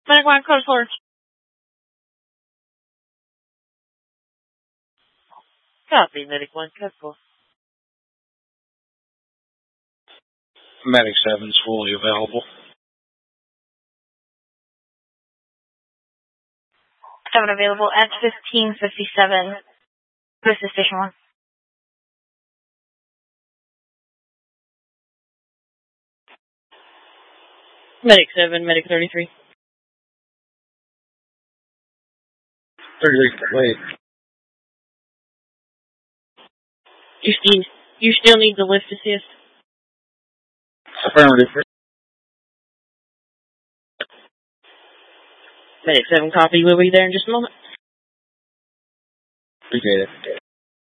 Medic 1, code 4. Copy, Medic 1, code 4. Medic 7 is fully available. 7 available at 1557. This is Station 1. Medic 7, Medic 33. 33, wait. You still need the lift assist? Affirmative. Medic 7, copy. We'll be there in just a moment. Appreciate it.